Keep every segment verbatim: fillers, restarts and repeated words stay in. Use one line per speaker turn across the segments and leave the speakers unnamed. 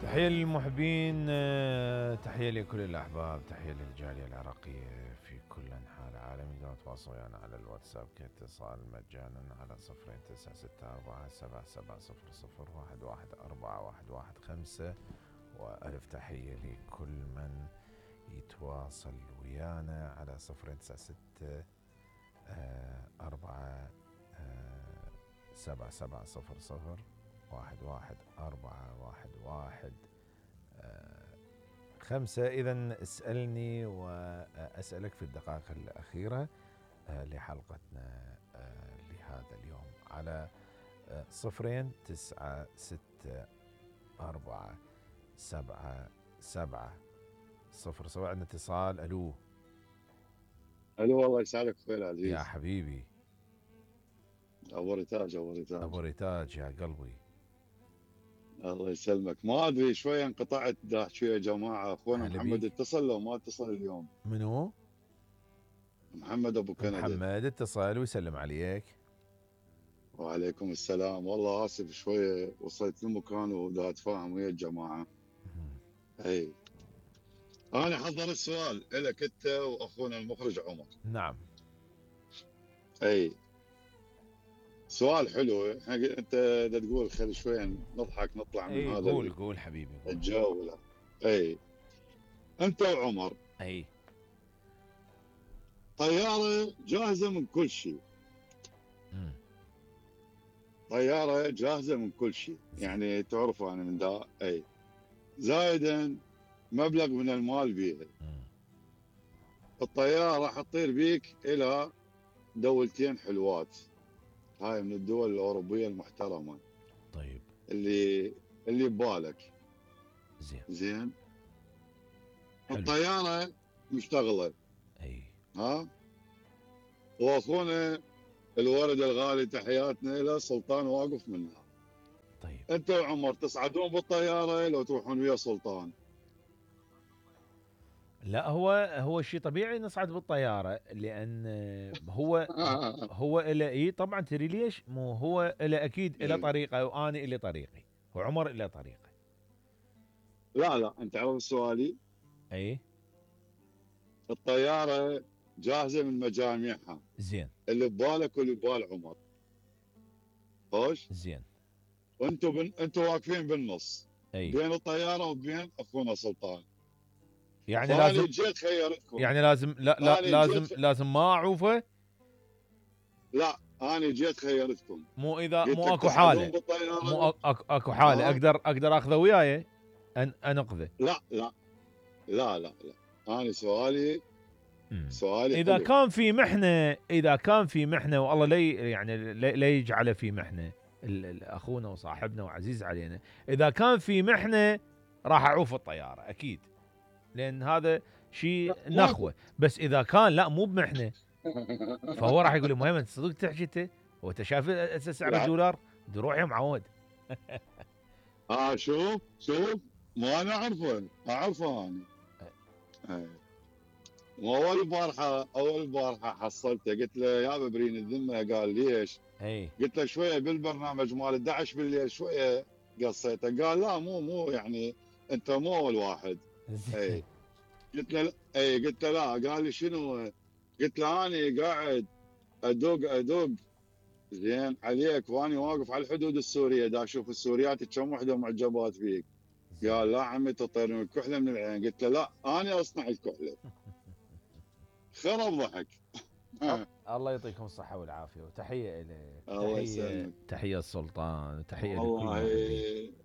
تحية للمحبين، آه، تحية لكل الأحباب، تحية للجالية العراقية في كل أنحاء العالم. يقدرون يتواصلوا ويانا على الواتساب كاتصال مجانا على صفرين تسعة ستة أربعة سبعة سبعة صفر صفر واحد واحد أربعة واحد واحد خمسة. وألف تحية لكل من يتواصل ويانا على صفرين تسعة ستة أربعة سبعة سبعة صفر صفر واحد واحد أربعة واحد واحد خمسة. إذا اسألني وأسألك في الدقائق الأخيرة لحلقتنا لهذا اليوم على صفرين تسعة ستة أربعة سبعة سبعة صفر صفر. عندنا اتصال. ألو.
الو، والله يسعدك اخوي العزيز.
يا حبيبي.
ابو ريتاج ابو ريتاج
أبو ريتاج يا قلبي.
الله يسلمك. ما ادري شويه انقطعت، دا احكي يا جماعه. اخونا
هلا
محمد
بيك.
اتصل لو ما اتصل اليوم؟
منو؟
محمد ابو كندا.
محمد اتصل ويسلم عليك.
وعليكم السلام. والله اسف شويه وصلت لمكان ودا اتفاهم ويا الجماعه. اي انا حضرت سؤال لك انت واخونا المخرج عمر.
نعم.
اي سؤال حلو. احنا انت دا تقول خلي شويه نضحك نطلع من
اي
هذا
قول قول حبيبي قول.
الجو. لا اي انت وعمر
اي.
طيارة جاهزة من كل شيء.
مم.
طيارة جاهزة من كل شيء،
زين.
يعني تعرفوا أنا من دا أي زايدا مبلغ من المال بيها.
مم.
الطيارة راح تطير بيك إلى دولتين حلوات، هاي من الدول الأوروبية المحترمة
طيب.
اللي اللي ببالك.
زين.
زين.
حلو.
الطيارة مشتغلة.
اي.
ها. وأخونا الولد الغالي تحياتنا له سلطان واقف منها.
طيب.
انت وعمر تصعدون بالطياره لو تروحون ويا سلطان؟
لا، هو هو شيء طبيعي نصعد بالطياره لان هو هو له اي طبعا. تدري ليش؟ مو هو له اكيد له طريقه وانا لي طريقي وعمر له طريقه.
لا لا، انت عارف سؤالي.
اي.
الطياره جاهزه من مجاميعها،
زين.
اللي ببالك واللي ببال عمر. خوش.
زين.
وانتم بن... انتم واقفين بالنص
اي.
بين الطياره وبين اخونا سلطان.
يعني
فاني
لازم
جيت خيرتكم.
يعني لازم لا لا
اني جيت
لازم
خ...
لازم ما اعوفه.
لا، اني جيت خيرتكم.
مو اذا
قلت
مو
لك
اكو
تصعدون
حاله.
بالطياره.
مو أك اكو حاله
ها.
اقدر اقدر اخذه وياي. أن انقذه.
لا لا لا لا لا. اني سؤالي
مم.
سؤالي
اذا
حلو.
كان في محنه اذا كان في محنه والله لي يعني لا لا يجعله في محنه. ال- ال- اخونا وصاحبنا وعزيز علينا. اذا كان في محنه راح اعوف الطياره اكيد، لان هذا شيء
ماكو.
نخوه. بس اذا كان لا مو بمحنه فهو راح يقول لي مهم انت صدق تحكي انت. هو انت شايف هسه سعر
يعني
الدولار؟ روح يا معود.
اه شوف شوف. ما انا اعرفه اعرفه انا. إيه. واول بارحه اول بارحه حصلته قلت له يا ببرين الذمه، قال ليش؟
اي.
قلت له شويه بالبرنامج مال احد عشر بالليل شويه قصيته. قال لا مو مو يعني انت مو اول واحد. اي قلت له اي قلت له لا. قال لي شنو؟ قلت له اني قاعد ادوق ادوق زين عليك واني واقف على الحدود السوريه دا اشوف السوريات كم وحده معجبات فيك. قال لا عمي تطيرون الكحله من العين. قلت له لا انا اصنع الكحله. خرب ضحك.
الله يعطيكم الصحة والعافية وتحية إليك.
الله
تحية
يسلمك.
تحية السلطان وتحية لكل
والله
المحبين.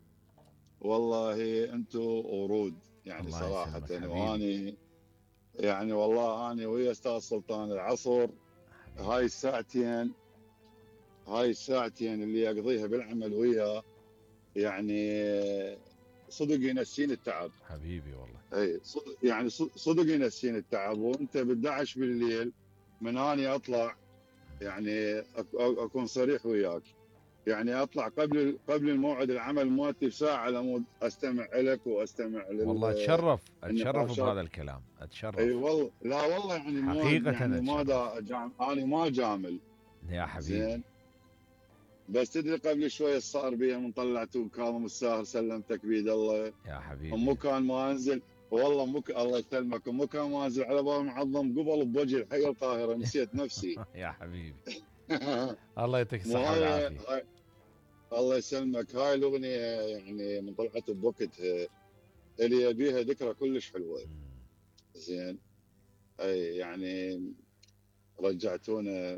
والله انتم ورود يعني
الله
صراحه.
يسلمك حبيبي.
واني يعني والله اني ويا استاذ سلطان العصر
حبيبي.
هاي الساعتين هاي الساعتين اللي اقضيها بالعمل وياه يعني صدق ينسيني التعب.
حبيبي والله.
اي صدق يعني صدق ينسيني التعب. وانت ب احد عشر بالليل من اني اطلع يعني أك- اكون صريح وياك. يعني اطلع قبل قبل الموعد العمل مالتي بساعه لمود استمع لك واستمع
والله اتشرف اتشرف
للنقاشات.
بهذا الكلام
اي
اتشرف.
والله لا والله يعني ما
حقيقة
يعني ما
اتشرف
دا جام انا ما جامل.
يا حبيبي.
زين. بس تدري قبل شويه صار بيها من طلعتوا كاظم الساهر سلمتك بيد الله.
يا حبيبي
مو كان ما انزل والله مو ك... الله يسلمك، مو كان ما انزل على باب معظم قبل بوجه الحي القاهره نسيت نفسي.
يا حبيبي الله يعطيك
مو
الصحة
هاي,
والعافية.
هاي الله يسلمك، هاي الاغنيه يعني من طلعت بوقتها اللي يبيها ذكرى كلش حلوه.
مم.
زين. اي يعني رجعتونا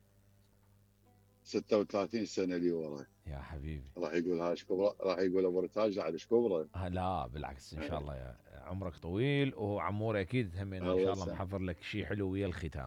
ستة وثلاثين سنه لي ورا.
يا حبيبي
راح يقول هاش كبرى، راح يقول ابو رتاج لا ايش كبرى.
آه لا بالعكس ان شاء الله يا عمرك طويل، وعمور اكيد همين ان
الله
شاء الله
يسلمك.
محضر لك شيء حلو ويا الختام.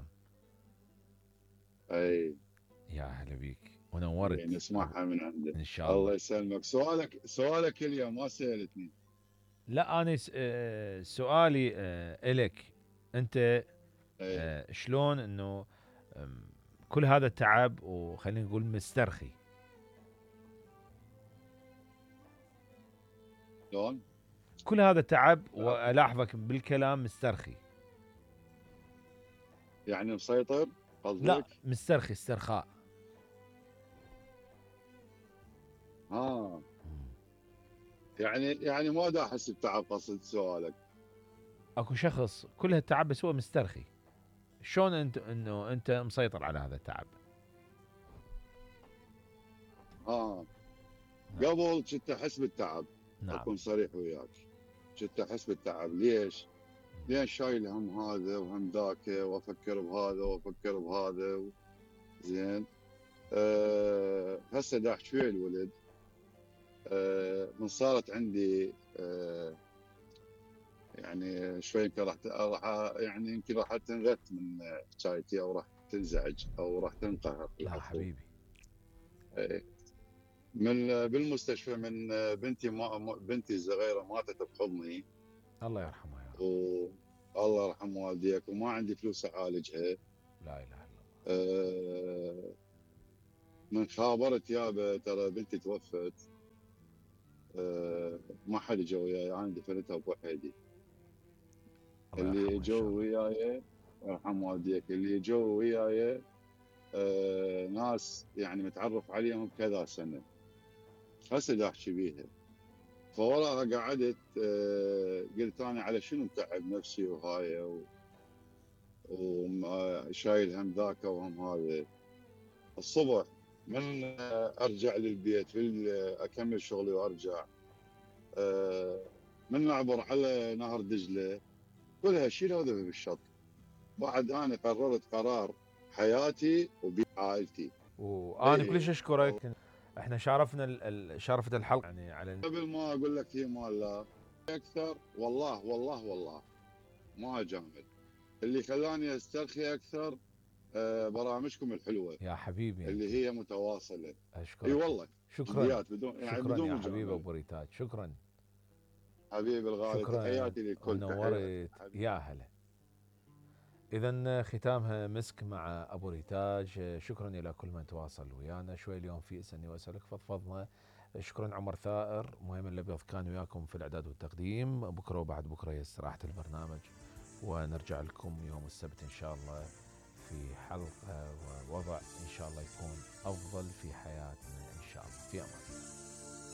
اي
يا هلا بيك ونورت.
نسمعها من عندك.
ان شاء الله.
الله يسلمك. سؤالك سؤالك اليوم ما سالتني.
لا انا س- آه، سؤالي آه، الك انت،
اي
آه، شلون انه آم، كل هذا التعب وخلينا نقول مسترخي.
شلون؟
كل هذا التعب والاحظك بالكلام مسترخي.
يعني مسيطر
لا
قصدك؟
مسترخي استرخاء.
اه يعني يعني ما دا احس بتعب قصد سؤالك.
اكو شخص كل هالتعب بس هو مسترخي، شلون انت انه انت مسيطر على هذا التعب؟
اه
نعم.
قبل كنت احس بالتعب.
نعم.
اكون صريح وياك، كنت احس بالتعب. ليش؟ لين شايل هم هذا وهم ذاك، وافكر بهذا وافكر بهذا و... زين. أه هسه دا احكي ويا الولد. أه من صارت عندي أه يعني شوي يمكن راح ت- راح يعني يمكن راح تنغث من حكايتي، او راح تنزعج او راح تنقهر.
لا
العفو.
حبيبي.
أه من بالمستشفى من بنتي ما ما- بنتي الصغيره ماتت بحضني.
الله يرحمه يا رب.
والله يرحم والديك، وما عندي فلوس اعالجها.
لا اله الا الله.
أه من خابرت يابا ترى بنتي توفت. أه ما حد جو وياي، انا دفنتها بوحدي.
الله
اللي
يرحمه ان شاء
جو
الله.
وياي يرحم والديك، اللي جو وياي أه ناس يعني متعرف عليهم كذا سنه. هسه دا احكي بيها. فوراها قعدت أه قلت انا على شنو متعب نفسي وهاي و- وشايل هم ذاك وهم هذا. الصبح من آه، ارجع للبيت في اكمل شغلي وارجع، آه، من نعبر على نهر دجله كلها شيل هذا بالشط. بعد انا قررت قرار حياتي وبعائلتي.
وانا كلش
اي
اشكرك. احنا شارفنا ال- ال- شارفت الحلقه يعني على
قبل ما اقول لك هي مال لا اكثر، والله والله والله ما اجامل. اللي خلاني استرخي اكثر آه، برامجكم الحلوه
يا حبيبي انت.
اللي هي متواصله. اي
اشكرك.
والله
شكرا.
جديات بدون يعني
شكرا
بدون
يا حبيبي
مجامله.
ابو ريتاج. شكرا.
حبيبي الغالي
شكرا
تحياتي للكل. تحياتي
ونورت.
حبيبي.
يا هلا. اذا ختامها مسك مع ابو ريتاج. شكرا الى كل من تواصل ويانا شوي اليوم في اسالني واسالك فضفضنا. شكرا عمر ثائر مهم الابيض كان وياكم في الاعداد والتقديم. بكره وبعد بكره هي استراحه البرنامج، ونرجع لكم يوم السبت ان شاء الله في حلقه ووضع ان شاء الله يكون افضل في حياتنا ان شاء الله. في امان الله.